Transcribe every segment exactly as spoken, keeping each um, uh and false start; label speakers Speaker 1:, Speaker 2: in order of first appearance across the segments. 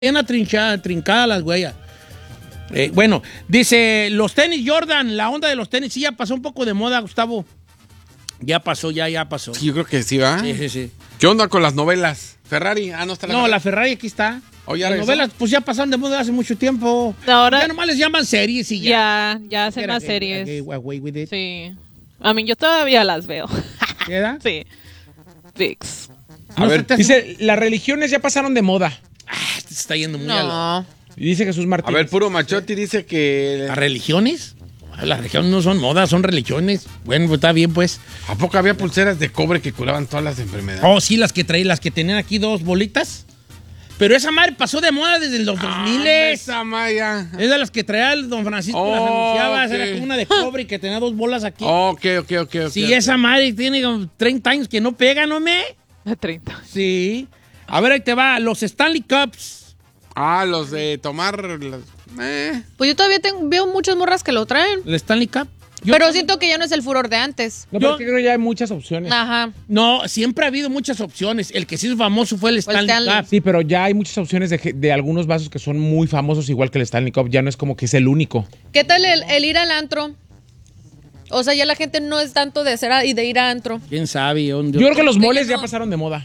Speaker 1: Una trinchada, trincada las huellas. Eh, bueno, dice, los tenis Jordan, la onda de los tenis, sí ya pasó un poco de moda, Gustavo. Ya pasó, ya, ya pasó.
Speaker 2: Sí, yo creo que sí, ¿va?
Speaker 1: Sí, sí, sí.
Speaker 2: ¿Qué onda con las novelas? ¿Ferrari? Ah, no está la
Speaker 1: No,
Speaker 2: Ferrari.
Speaker 1: la Ferrari aquí está.
Speaker 2: ¿O ya
Speaker 1: Las
Speaker 2: regresó?
Speaker 1: novelas, pues ya pasaron de moda hace mucho tiempo.
Speaker 3: Ahora-
Speaker 1: Ya nomás les llaman series y ya.
Speaker 3: Ya, ya hacen
Speaker 1: Era
Speaker 3: más
Speaker 1: que-
Speaker 3: series.
Speaker 1: que- que- away with it.
Speaker 3: Sí. A mí yo todavía las veo.
Speaker 1: ¿Queda?
Speaker 3: Sí. Vix.
Speaker 2: A ver,
Speaker 1: te-
Speaker 4: Dice, las religiones ya pasaron de moda.
Speaker 1: Ah, este se está yendo muy a lo-
Speaker 5: No.
Speaker 4: Y dice Jesús
Speaker 2: a
Speaker 4: Martínez.
Speaker 2: ver, puro machote dice que...
Speaker 1: ¿Las religiones? Ah, Las religiones no son modas, son religiones. Bueno, pues está bien, pues.
Speaker 2: ¿A poco había pulseras de cobre que curaban todas las enfermedades?
Speaker 1: Oh, sí, las que traí, las que tenían aquí dos bolitas. Pero esa madre pasó de moda desde los dos mil.
Speaker 2: Esa Maya.
Speaker 1: Es de las que traía el don Francisco, las
Speaker 2: Oh,
Speaker 1: anunciaba.
Speaker 2: ok.
Speaker 1: Era como una de cobre y que tenía dos bolas aquí.
Speaker 2: Ok, ok, ok. ok.
Speaker 1: Sí, esa madre tiene como treinta años que no pega, ¿no me?
Speaker 3: De treinta.
Speaker 1: Sí. A ver, ahí te va. Los Stanley Cups.
Speaker 2: Ah, los de tomar... las- Eh.
Speaker 5: Pues yo todavía tengo, veo muchas morras que lo traen.
Speaker 1: ¿El Stanley Cup? Yo-
Speaker 5: Pero siento que ya no es el furor de antes.
Speaker 4: No, pero
Speaker 1: Yo-
Speaker 4: creo que ya hay muchas opciones.
Speaker 5: Ajá.
Speaker 1: No, siempre ha habido muchas opciones. El que se hizo famoso fue el Stanley,
Speaker 5: Stanley.
Speaker 1: Cup.
Speaker 4: Sí, pero ya hay muchas opciones de, ge- de algunos vasos que son muy famosos, igual que el Stanley Cup. Ya no es como que es el único.
Speaker 5: ¿Qué tal el, el ir al antro? O sea, ya la gente no es tanto de hacer a- y de ir a antro.
Speaker 1: ¿Quién sabe? Yo,
Speaker 4: Yo creo que los
Speaker 5: que ya
Speaker 4: moles ya
Speaker 5: no.
Speaker 4: pasaron de moda.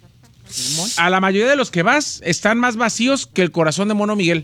Speaker 4: A la mayoría de los que vas están más vacíos que el corazón de Mono Miguel.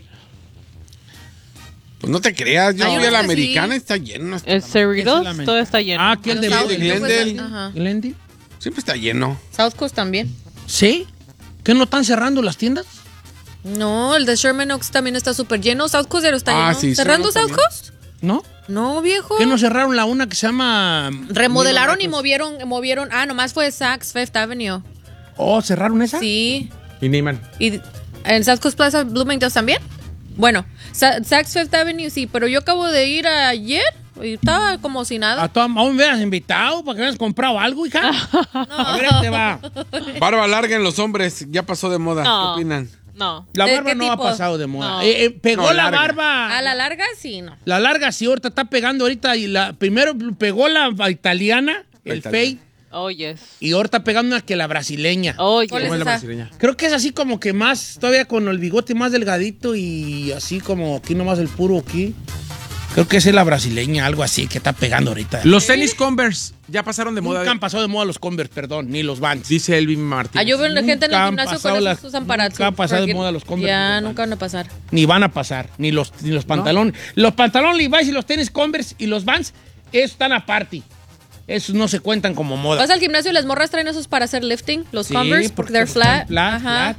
Speaker 2: Pues no te creas, yo
Speaker 5: Hay
Speaker 2: fui a
Speaker 5: unos
Speaker 2: la
Speaker 5: que sí.
Speaker 2: americana, está lleno.
Speaker 3: El
Speaker 1: Esa es
Speaker 3: Cerritos,
Speaker 1: la men-
Speaker 3: todo está lleno.
Speaker 1: Ah, ¿qué el de
Speaker 5: Los South-
Speaker 2: Glendale.
Speaker 5: pues,
Speaker 2: Glendale.
Speaker 5: ajá.
Speaker 1: Glendale?
Speaker 2: Siempre está lleno.
Speaker 5: South Coast también.
Speaker 1: ¿Sí? ¿Que no están cerrando las tiendas?
Speaker 5: No, el de Sherman Oaks también está súper lleno. South Coast ya no está
Speaker 2: Ah,
Speaker 5: lleno.
Speaker 2: sí,
Speaker 5: ¿Cerrando
Speaker 2: Sherman
Speaker 5: South
Speaker 2: también.
Speaker 5: Coast?
Speaker 1: ¿No?
Speaker 5: No, viejo.
Speaker 1: ¿Que no cerraron la una que se llama...
Speaker 5: Remodelaron y movieron, movieron. Ah, nomás fue Saks Fifth Avenue.
Speaker 1: Oh, ¿cerraron esa?
Speaker 5: Sí.
Speaker 4: Y Neyman.
Speaker 5: ¿Y en South Coast Plaza Bloomingdale's también? Bueno, Sa- Saks Fifth Avenue sí, pero yo acabo de ir ayer y estaba como si
Speaker 1: A
Speaker 5: nada.
Speaker 1: tu aún me hubieras invitado para que hubieras comprado algo, hija. A ver, ahí te va.
Speaker 2: Barba larga en los hombres, ya pasó de moda.
Speaker 3: No.
Speaker 2: ¿Qué opinan?
Speaker 3: No.
Speaker 1: La
Speaker 5: ¿De
Speaker 1: barba
Speaker 5: qué
Speaker 1: no ha
Speaker 5: tipo?
Speaker 1: pasado de moda.
Speaker 3: No.
Speaker 1: Eh, eh, pegó
Speaker 2: No,
Speaker 1: la
Speaker 2: larga.
Speaker 1: barba.
Speaker 5: A la larga sí, no.
Speaker 1: La larga sí, ahorita está pegando ahorita. Y la, primero pegó la italiana,
Speaker 2: La
Speaker 1: el
Speaker 2: italiana.
Speaker 1: fade,
Speaker 3: Oh, yes.
Speaker 1: y ahorita pegando una que la brasileña.
Speaker 3: Oh,
Speaker 5: ¿Cuál
Speaker 3: yes.
Speaker 4: ¿Cómo es la
Speaker 5: esa?
Speaker 4: brasileña?
Speaker 1: Creo que es así como que más, todavía con el bigote más delgadito y así como aquí nomás el puro aquí. Creo que esa es la brasileña, algo así que está pegando ahorita.
Speaker 4: Los tenis Converse ya pasaron de moda.
Speaker 1: Nunca han pasado de moda los Converse, perdón, ni los Vans.
Speaker 4: Dice Elvin Martínez.
Speaker 5: Ah, yo veo la gente en el
Speaker 1: Nunca han
Speaker 5: gimnasio
Speaker 1: pasado
Speaker 5: con
Speaker 1: las-
Speaker 5: esos usan para
Speaker 1: nunca han pasado de
Speaker 5: para-
Speaker 1: moda los Converse
Speaker 5: Ya,
Speaker 1: ni los
Speaker 5: nunca van a pasar.
Speaker 1: Ni van a pasar, ni los, ni los pantalones. Los pantalones Levi's y los tenis Converse y los Vans, esos están aparte. Esos no se cuentan como moda.
Speaker 5: Vas al gimnasio y las morras traen esos para hacer lifting, los
Speaker 1: Sí,
Speaker 5: Converse, porque they're
Speaker 1: están
Speaker 5: flat.
Speaker 1: flat,
Speaker 5: Ajá.
Speaker 1: flat.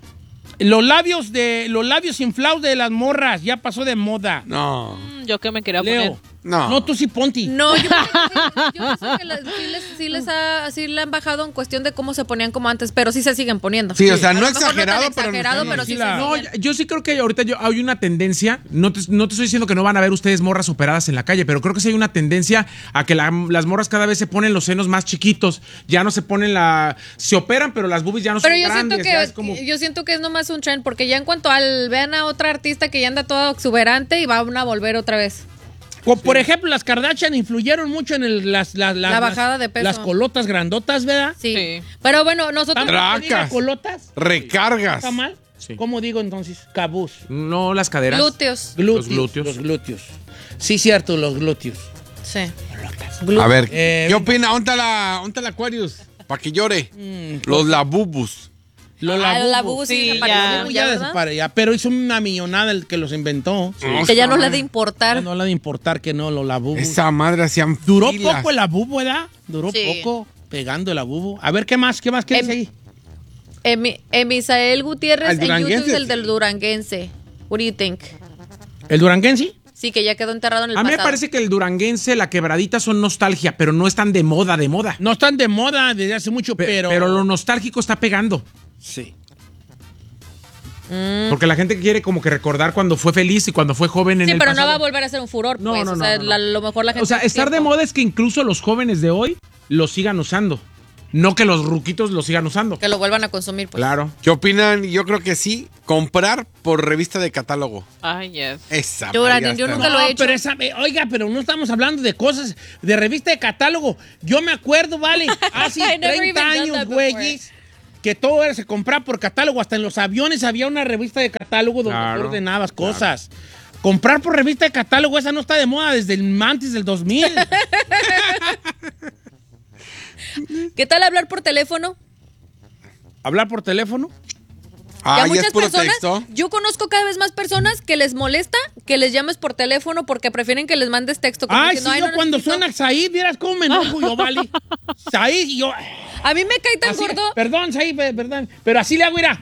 Speaker 1: Los labios de los labios inflados de las morras ya pasó de moda.
Speaker 2: No.
Speaker 3: Mm, Yo que me quería
Speaker 1: Leo.
Speaker 3: poner.
Speaker 2: No.
Speaker 1: No, tú sí ponti.
Speaker 5: No, yo, yo pienso que las- sí, les, sí les ha, sí le han bajado en cuestión de cómo se ponían como antes, pero sí se siguen poniendo.
Speaker 2: Sí, o sea,
Speaker 5: A
Speaker 2: no
Speaker 5: lo mejor
Speaker 2: exagerado,
Speaker 5: tan
Speaker 2: pero...
Speaker 5: exagerado,
Speaker 2: no,
Speaker 5: pero
Speaker 1: sí
Speaker 5: sí,
Speaker 1: la-
Speaker 5: se
Speaker 4: No,
Speaker 5: siguen.
Speaker 4: yo, yo sí creo que ahorita yo, hay una tendencia, no te, no te estoy diciendo que no van a ver ustedes morras operadas en la calle, pero creo que sí hay una tendencia a que la- las morras cada vez se ponen los senos más chiquitos, ya no se ponen la... Se operan, pero las boobies ya no
Speaker 5: Pero
Speaker 4: son
Speaker 5: yo siento
Speaker 4: grandes.
Speaker 5: que
Speaker 4: ya es como...
Speaker 5: yo siento que es nomás un trend, porque ya en cuanto al vean a otra artista que ya anda toda exuberante y van a volver otra vez.
Speaker 1: O, por ejemplo, las Kardashian influyeron mucho en el- las, las, las-
Speaker 5: La
Speaker 1: las-
Speaker 5: bajada de peso.
Speaker 1: Las colotas grandotas, ¿verdad?
Speaker 5: Sí.
Speaker 3: Sí.
Speaker 5: Pero bueno, nosotros
Speaker 2: Tra-
Speaker 1: ¿Tampoco diga
Speaker 2: Tracas.
Speaker 1: colotas?
Speaker 2: Recargas.
Speaker 1: ¿Está mal?
Speaker 4: Sí.
Speaker 1: ¿Cómo digo entonces? Cabuz.
Speaker 4: No, las caderas.
Speaker 5: glúteos.
Speaker 1: Glúteos.
Speaker 4: Los glúteos.
Speaker 1: Los glúteos. Sí, cierto, los glúteos.
Speaker 5: Sí.
Speaker 2: A ver,
Speaker 1: Eh,
Speaker 2: ¿qué opina? ¿Dónde está la, dónde está la Aquarius? Para que llore. Los labubus.
Speaker 1: Los
Speaker 5: Ah, la
Speaker 1: labubos.
Speaker 5: bubu sí,
Speaker 3: Sí,
Speaker 5: desapareció,
Speaker 3: ya.
Speaker 5: ya,
Speaker 1: Ya
Speaker 5: ¿verdad?
Speaker 1: desapare- ya, pero hizo una millonada el que los inventó.
Speaker 5: Que ya no le ha de
Speaker 1: Ya
Speaker 5: importar.
Speaker 1: no le ha de importar que no, los labubos.
Speaker 2: Esa madre hacían
Speaker 1: Duró
Speaker 2: filas.
Speaker 1: poco el labubo, ¿verdad? Duró
Speaker 5: Sí.
Speaker 1: poco pegando el labubo. A ver, ¿qué más? ¿Qué más quieres
Speaker 5: Em-
Speaker 1: ahí?
Speaker 5: Emi- Emisael Gutiérrez
Speaker 2: Al
Speaker 5: en YouTube
Speaker 2: duranguense.
Speaker 5: es el del duranguense. What do you think?
Speaker 1: ¿El duranguense?
Speaker 5: Sí, que ya quedó enterrado en el
Speaker 4: A mí me
Speaker 5: pasado.
Speaker 4: parece que el duranguense, la quebradita son nostalgia, pero no están de moda, de moda.
Speaker 1: No están de moda desde hace mucho,
Speaker 4: Pe-
Speaker 1: pero...
Speaker 4: pero lo nostálgico está pegando.
Speaker 1: Sí.
Speaker 4: Porque la gente quiere como que recordar cuando fue feliz y cuando fue joven en
Speaker 5: Sí,
Speaker 4: el
Speaker 5: pero no
Speaker 4: pasado.
Speaker 5: va a volver a ser un furor,
Speaker 4: No,
Speaker 5: pues.
Speaker 4: no,
Speaker 5: o
Speaker 4: no,
Speaker 5: sea,
Speaker 4: no, no.
Speaker 5: la- lo mejor la gente...
Speaker 4: O sea, estar de moda es que incluso los jóvenes de hoy lo sigan usando. No que los ruquitos lo sigan usando.
Speaker 5: Que lo vuelvan a consumir, pues.
Speaker 4: Claro.
Speaker 2: ¿Qué opinan? Yo creo que sí. Comprar por revista de catálogo.
Speaker 3: Ay, yes.
Speaker 2: Esa
Speaker 5: Yo,
Speaker 2: madre
Speaker 5: Brandon,
Speaker 2: ya
Speaker 5: yo
Speaker 2: está.
Speaker 5: nunca lo he hecho.
Speaker 1: Pero esa, eh, oiga, pero no estamos hablando de cosas de revista de catálogo. Yo me acuerdo, vale, hace
Speaker 5: I never
Speaker 1: treinta
Speaker 5: even done
Speaker 1: años,
Speaker 5: that before.
Speaker 1: güeyes, que todo era, se compraba por catálogo. Hasta en los aviones había una revista de catálogo donde
Speaker 4: Claro,
Speaker 1: tú ordenabas cosas. Comprar por revista de catálogo, esa no está de moda desde el antes del dos mil.
Speaker 5: ¿Qué tal hablar por teléfono?
Speaker 1: ¿Hablar por teléfono?
Speaker 2: Ah,
Speaker 5: Ya
Speaker 2: ya
Speaker 5: muchas
Speaker 2: es puro
Speaker 5: personas,
Speaker 2: texto.
Speaker 5: yo conozco cada vez más personas que les molesta que les llames por teléfono porque prefieren que les mandes texto. como
Speaker 1: Ay,
Speaker 5: diciendo,
Speaker 1: sí,
Speaker 5: "Ay,
Speaker 1: yo
Speaker 5: no
Speaker 1: cuando
Speaker 5: necesito".
Speaker 1: suena Said, vieras cómo me enojo yo, vale. Said, y yo...
Speaker 5: A mí me cae tan
Speaker 1: así-
Speaker 5: gordo.
Speaker 1: Perdón, Said, pe- perdón. Pero así le hago, mira.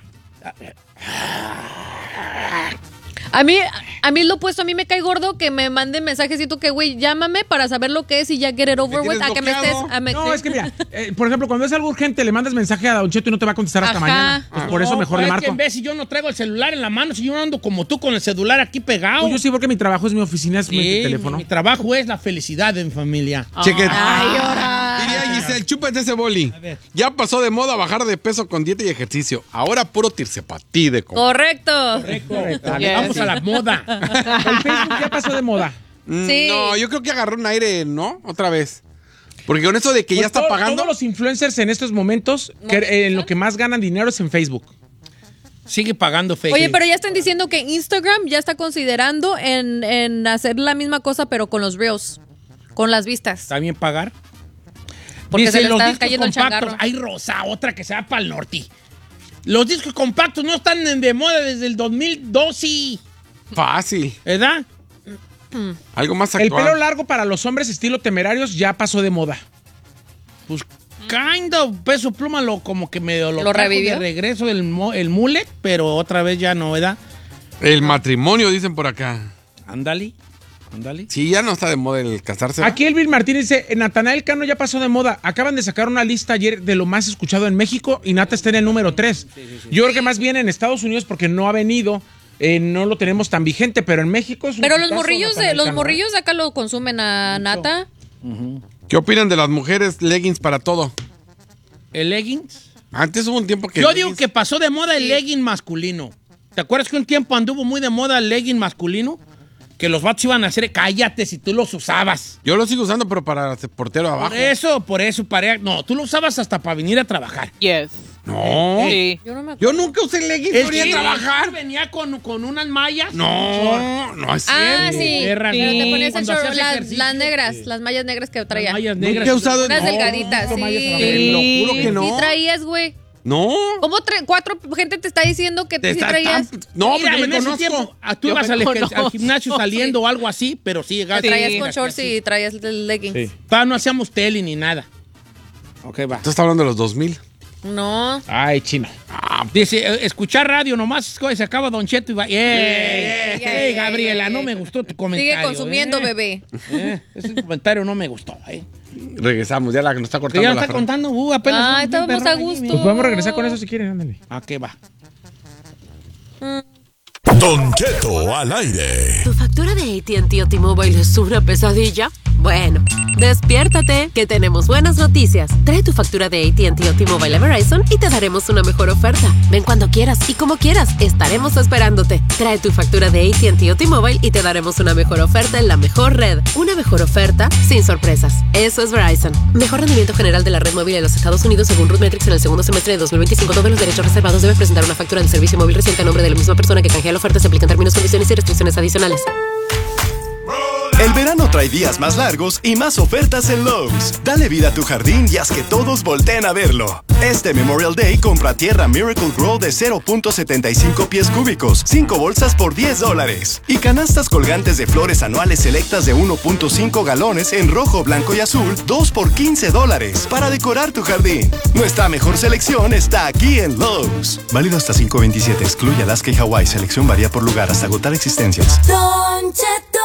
Speaker 5: A mí, a mí lo opuesto, a mí me cae gordo que me manden mensajes y tú que, güey, llámame para saber lo que es y ya get it over
Speaker 2: ¿Me
Speaker 5: with.
Speaker 2: tienes
Speaker 5: A que me estés.
Speaker 2: bloqueado?
Speaker 5: a me-
Speaker 4: No, es que mira, eh, por ejemplo, cuando es algo urgente, le mandas mensaje a Don Cheto y no te va a contestar hasta
Speaker 5: Ajá.
Speaker 4: mañana. Pues por eso
Speaker 1: No,
Speaker 4: mejor
Speaker 1: pues
Speaker 4: le
Speaker 1: es que
Speaker 4: marco.
Speaker 1: en vez si yo no traigo el celular en la mano, si yo no ando como tú con el celular aquí pegado.
Speaker 4: Pues yo sí, porque mi trabajo es mi oficina, es mi
Speaker 1: Sí,
Speaker 4: teléfono.
Speaker 1: mi trabajo es la felicidad de mi familia.
Speaker 2: Cheque.
Speaker 5: Ay, ahora.
Speaker 2: Diría Giselle, chúpate ese boli.
Speaker 1: A ver.
Speaker 2: Ya pasó de moda bajar de peso con dieta y ejercicio. Ahora puro tircepatí de com-
Speaker 5: Correcto.
Speaker 1: Correcto.
Speaker 3: Yes.
Speaker 1: Vamos a la moda.
Speaker 4: El Facebook ya pasó de moda.
Speaker 2: Mm,
Speaker 5: Sí.
Speaker 2: No, yo creo que agarró un aire, ¿no? Otra vez. Porque con eso de que ya
Speaker 4: Pues
Speaker 2: está
Speaker 4: todo-
Speaker 2: pagando.
Speaker 4: Todos los influencers en estos momentos, que, eh, en lo que más ganan dinero es en Facebook.
Speaker 1: Sigue pagando Facebook.
Speaker 5: Oye, pero ya están diciendo que Instagram ya está considerando en, en hacer la misma cosa, pero con los reels, con las vistas.
Speaker 1: ¿Está bien pagar?
Speaker 5: Porque se le
Speaker 1: los
Speaker 5: está
Speaker 1: discos
Speaker 5: cayendo el
Speaker 1: compactos.
Speaker 5: changarro.
Speaker 1: Hay rosa, otra que se va para el norte. Los discos compactos no están en- de moda desde el dos mil doce,
Speaker 2: Fácil.
Speaker 1: ¿verdad?
Speaker 2: Algo más
Speaker 4: El
Speaker 2: actual.
Speaker 4: pelo largo para los hombres estilo temerarios ya pasó de moda.
Speaker 1: Pues kind of, Peso Pluma lo como que medio lo,
Speaker 5: ¿Lo
Speaker 1: trajo
Speaker 5: revivió?
Speaker 1: de regreso el, mo- el mullet, pero otra vez ya no, ¿verdad?
Speaker 2: El matrimonio, dicen por acá.
Speaker 1: Ándale, ándale.
Speaker 2: Sí, ya no está de moda el casarse.
Speaker 4: Aquí el Bill Martínez dice, Natanael Cano ya pasó de moda. Acaban de sacar una lista ayer de lo más escuchado en México y Nata está en el número tres. Yo creo que más bien en Estados Unidos porque no ha venido, eh, no lo tenemos tan vigente, pero en México es un
Speaker 5: Pero los
Speaker 4: hitazo,
Speaker 5: morrillos de
Speaker 4: Natanael
Speaker 5: los
Speaker 4: Cano, ¿eh?
Speaker 5: morrillos de acá lo consumen a Nata.
Speaker 2: ¿Qué opinan de las mujeres leggings para todo?
Speaker 1: ¿El leggings?
Speaker 2: Antes hubo un tiempo que...
Speaker 1: Yo digo
Speaker 2: leggings-
Speaker 1: que pasó de moda el legging masculino. ¿Te acuerdas que un tiempo anduvo muy de moda el legging masculino? Que los vatos iban a hacer, cállate si tú los usabas.
Speaker 2: Yo lo sigo usando, pero para ser portero abajo.
Speaker 1: Por eso, por eso, para... No, tú lo usabas hasta para venir a trabajar.
Speaker 3: Yes.
Speaker 2: No.
Speaker 3: Sí.
Speaker 5: Yo no me acuerdo.
Speaker 2: Yo nunca usé leggings para ir a
Speaker 1: sí,
Speaker 2: trabajar.
Speaker 1: venía con, con unas mallas.
Speaker 2: No, no es cierto.
Speaker 5: Ah, sí.
Speaker 1: Perra,
Speaker 5: Pero te
Speaker 1: sí.
Speaker 5: ponías el
Speaker 1: Cuando
Speaker 5: short,
Speaker 1: hacías
Speaker 5: las,
Speaker 1: ejercicio,
Speaker 5: las negras,
Speaker 1: sí.
Speaker 5: las mallas negras que traía.
Speaker 1: Las mallas
Speaker 2: Nunca
Speaker 1: negras.
Speaker 2: he usado-
Speaker 5: Unas
Speaker 2: No,
Speaker 5: delgaditas,
Speaker 1: nunca mallas
Speaker 5: sí.
Speaker 1: a la
Speaker 2: Te lo juro que no.
Speaker 5: Sí traías, güey.
Speaker 2: No.
Speaker 5: ¿Cómo tre- cuatro gente te está diciendo que
Speaker 2: Te
Speaker 5: sí
Speaker 2: está
Speaker 5: traías?
Speaker 2: tan- No,
Speaker 1: Mira,
Speaker 2: porque
Speaker 1: en
Speaker 2: me
Speaker 1: ese
Speaker 2: conozco.
Speaker 1: tiempo, ah, tú
Speaker 3: Yo
Speaker 1: ibas
Speaker 3: me
Speaker 1: al, ej-
Speaker 3: conozco.
Speaker 1: al gimnasio saliendo o algo así, pero sí llegaste.
Speaker 5: Te traías
Speaker 1: Sí.
Speaker 5: con shorts y traías el leggings.
Speaker 4: Sí.
Speaker 1: Todavía no hacíamos tele ni nada. Ok, va.
Speaker 2: Tú estás hablando de los dos mil.
Speaker 5: No.
Speaker 4: Ay, chino.
Speaker 1: Dice, eh, escuchar radio nomás, se acaba Don Cheto y va. ¡Ey!
Speaker 5: ey,
Speaker 1: ¡Ey,
Speaker 5: ey,
Speaker 1: Gabriela!
Speaker 5: ey,
Speaker 1: No
Speaker 5: ey.
Speaker 1: me gustó tu comentario.
Speaker 5: Sigue consumiendo,
Speaker 1: ¿eh?
Speaker 5: bebé.
Speaker 1: Eh, ese comentario no me gustó, ¿eh?
Speaker 2: Regresamos, ya la que nos está
Speaker 1: Que
Speaker 2: cortando
Speaker 1: ya
Speaker 2: la
Speaker 1: está
Speaker 2: Fran.
Speaker 1: contando, uh, apenas.
Speaker 5: Ah,
Speaker 1: un
Speaker 5: estábamos
Speaker 1: perrón
Speaker 5: a
Speaker 1: allí,
Speaker 5: gusto.
Speaker 1: mira.
Speaker 4: Pues podemos regresar con eso si quieren, ándale.
Speaker 1: ¿A qué va?
Speaker 6: Don Cheto al aire.
Speaker 7: ¿Tu factura de A T and T o T-Mobile es una pesadilla? Bueno, despiértate, que tenemos buenas noticias. Trae tu factura de A T and T o T-Mobile a Verizon y te daremos una mejor oferta. Ven cuando quieras y como quieras, estaremos esperándote. Trae tu factura de A T and T o T-Mobile y te daremos una mejor oferta en la mejor red. Una mejor oferta sin sorpresas. Eso es Verizon. Mejor rendimiento general de la red móvil en los Estados Unidos según RootMetrics en el segundo semestre de dos mil veinticinco. Todos los derechos reservados. Debe presentar una factura de servicio móvil reciente a nombre de la misma persona que canjea la oferta. Se aplican términos, condiciones y restricciones adicionales.
Speaker 6: El verano trae días más largos y más ofertas en Lowe's. Dale vida a tu jardín y haz que todos volteen a verlo. Este Memorial Day compra tierra Miracle Grow de cero punto setenta y cinco pies cúbicos, cinco bolsas por diez dólares. Y canastas colgantes de flores anuales selectas de uno punto cinco galones en rojo, blanco y azul, dos por quince dólares para decorar tu jardín. Nuestra mejor selección está aquí en Lowe's. Válido hasta cinco veintisiete, excluye Alaska y Hawái. Selección varía por lugar hasta agotar existencias.
Speaker 8: Don Cheto.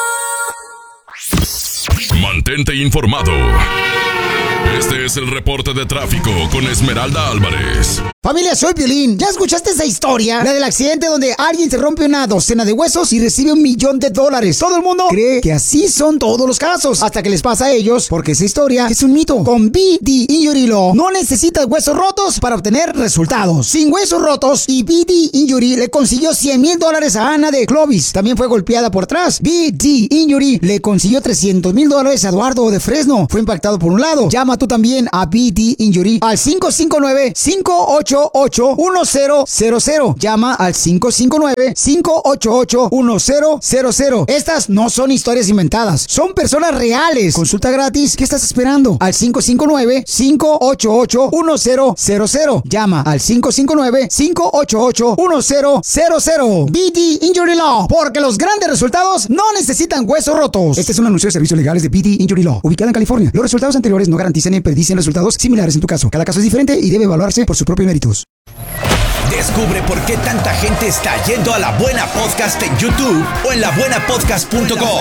Speaker 9: Mantente informado. Este es el reporte de tráfico con Esmeralda Álvarez.
Speaker 10: Familia, soy Piolín. ¿Ya escuchaste esa historia? La del accidente donde alguien se rompe una docena de huesos y recibe un millón de dólares. Todo el mundo cree que así son todos los casos, hasta que les pasa a ellos, porque esa historia es un mito. Con B D Injury Law no necesitas huesos rotos para obtener resultados. Sin huesos rotos, y B D Injury le consiguió cien mil dólares a Ana de Clovis. También fue golpeada por atrás. B D Injury le consiguió trescientos mil dólares a Eduardo de Fresno. Fue impactado por un lado. Llama a tu tú también a B D Injury al cinco cinco nueve, cinco ocho ocho, uno cero cero cero. Llama al cinco cinco nueve, cinco ocho ocho, uno cero cero cero. Estas no son historias inventadas, son personas reales. Consulta gratis. ¿Qué estás esperando? Al cinco cinco nueve, cinco ocho ocho, uno cero cero cero. Llama al cinco cinco nueve, cinco ocho ocho, uno cero cero cero. B D Injury Law, porque los grandes resultados no necesitan huesos rotos. Este es un anuncio de servicios legales de B D Injury Law, ubicada en California. Los resultados anteriores no garantizan ni predicen resultados similares en tu caso. Cada caso es diferente y debe evaluarse por sus propios méritos.
Speaker 8: Descubre por qué tanta gente está yendo a La Buena Podcast en YouTube o en la buena podcast punto com.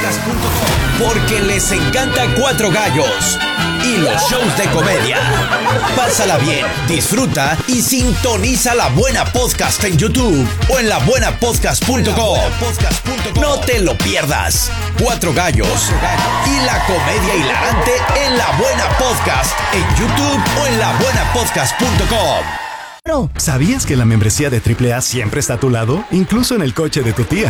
Speaker 8: Porque les encanta Cuatro Gallos y los shows de comedia. Pásala bien, disfruta y sintoniza La Buena Podcast en YouTube o en la buena podcast punto com. No te lo pierdas. Cuatro Gallos y la comedia hilarante en La Buena Podcast en YouTube o en la buena podcast punto com.
Speaker 6: ¿Sabías que la membresía de triple A siempre está a tu lado? Incluso en el coche de tu tía,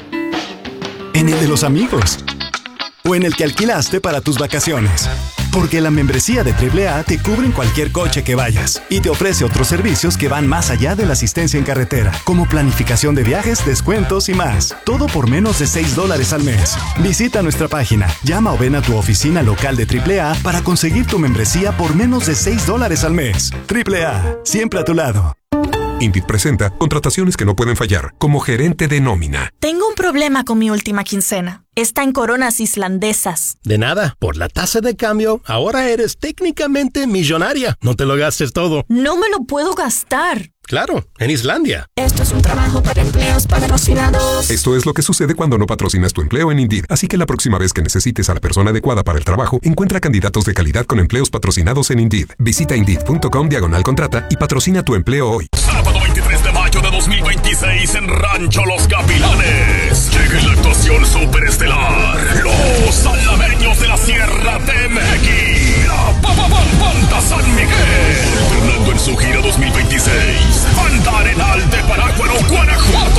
Speaker 6: en el de los amigos o en el que alquilaste para tus vacaciones. Porque la membresía de triple A te cubre en cualquier coche que vayas y te ofrece otros servicios que van más allá de la asistencia en carretera, como planificación de viajes, descuentos y más. Todo por menos de seis dólares al mes. Visita nuestra página, llama o ven a tu oficina local de triple A para conseguir tu membresía por menos de seis dólares al mes. triple A, siempre a tu lado.
Speaker 11: Indeed presenta contrataciones que no pueden fallar, como gerente de nómina.
Speaker 12: Tengo un problema con mi última quincena. Está en coronas islandesas.
Speaker 13: De nada, por la tasa de cambio, ahora eres técnicamente millonaria. No te lo gastes todo.
Speaker 12: No me lo puedo gastar.
Speaker 13: Claro, en Islandia.
Speaker 12: Esto es un trabajo para empleos patrocinados.
Speaker 11: Esto es lo que sucede cuando no patrocinas tu empleo en Indeed. Así que la próxima vez que necesites a la persona adecuada para el trabajo, encuentra candidatos de calidad con empleos patrocinados en Indeed. Visita Indeed.com diagonal contrata y patrocina tu empleo hoy.
Speaker 9: Sábado veintitrés de mayo de dos mil veintiséis en Rancho Los Gavilanes. Llega en la actuación superestelar los alameños de la Sierra de Mequi. La Papa Banda San Miguel. Tornando en su gira dos mil veintiséis. Banda Arenal de Parácuaro, Guanajuato.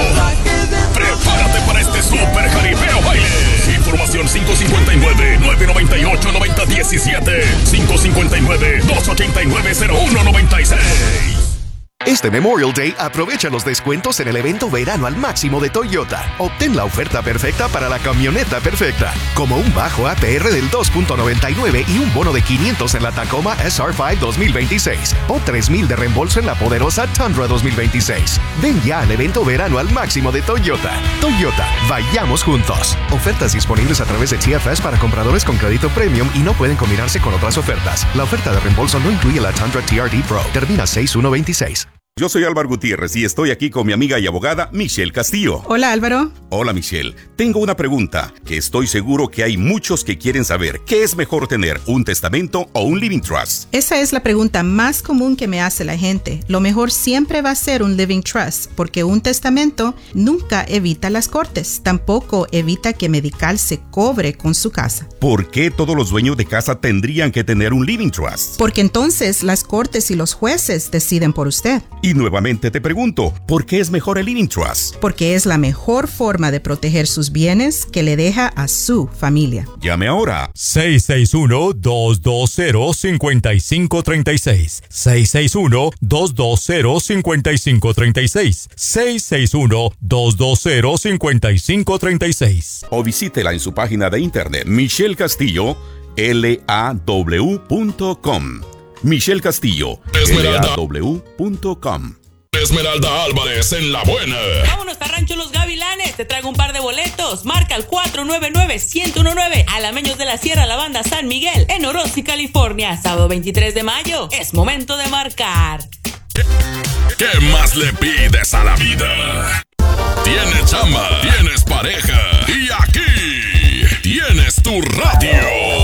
Speaker 9: Prepárate para este super jaripeo baile. Información cinco cinco nueve, nueve nueve ocho, nueve cero uno siete. cinco cinco nueve, dos ocho nueve, cero uno nueve seis.
Speaker 14: Este Memorial Day aprovecha los descuentos en el evento Verano al Máximo de Toyota. Obtén la oferta perfecta para la camioneta perfecta, como un bajo A P R del dos punto noventa y nueve y un bono de quinientos en la Tacoma S R cinco dos mil veintiséis o tres mil de reembolso en la poderosa Tundra dos mil veintiséis. Ven ya al evento Verano al Máximo de Toyota. Toyota, vayamos juntos. Ofertas disponibles a través de T F S para compradores con crédito premium y no pueden combinarse con otras ofertas. La oferta de reembolso no incluye la Tundra T R D Pro. Termina seis uno veintiséis.
Speaker 15: Yo soy Álvaro Gutiérrez y estoy aquí con mi amiga y abogada Michelle Castillo.
Speaker 16: Hola, Álvaro.
Speaker 15: Hola, Michelle. Tengo una pregunta que estoy seguro que hay muchos que quieren saber. ¿Qué es mejor tener, un testamento o un living trust?
Speaker 16: Esa es la pregunta más común que me hace la gente. Lo mejor siempre va a ser un living trust, porque un testamento nunca evita las cortes. Tampoco evita que Medical se cobre con su casa.
Speaker 15: ¿Por qué todos los dueños de casa tendrían que tener un living trust?
Speaker 16: Porque entonces las cortes y los jueces deciden por usted.
Speaker 15: Y nuevamente te pregunto, ¿por qué es mejor el living trust?
Speaker 16: Porque es la mejor forma de proteger sus bienes que le deja a su familia.
Speaker 15: Llame ahora.
Speaker 17: seis seis uno, dos dos cero, cinco cinco tres seis. seis seis uno, dos dos cero, cinco cinco tres seis. seis seis uno, dos dos cero, cinco cinco tres seis.
Speaker 15: O visítela en su página de internet Michelle Castillo, L A W punto com. Michelle Castillo, L A W punto com.
Speaker 9: Esmeralda Álvarez en La Buena.
Speaker 18: Vámonos a Rancho Los Gavilanes. Te traigo un par de boletos. Marca al cuatro nueve nueve, uno cero uno nueve. Alameños de la Sierra, la banda San Miguel, en Orosi, California. Sábado veintitrés de mayo. Es momento de marcar.
Speaker 9: ¿Qué, qué más le pides a la vida?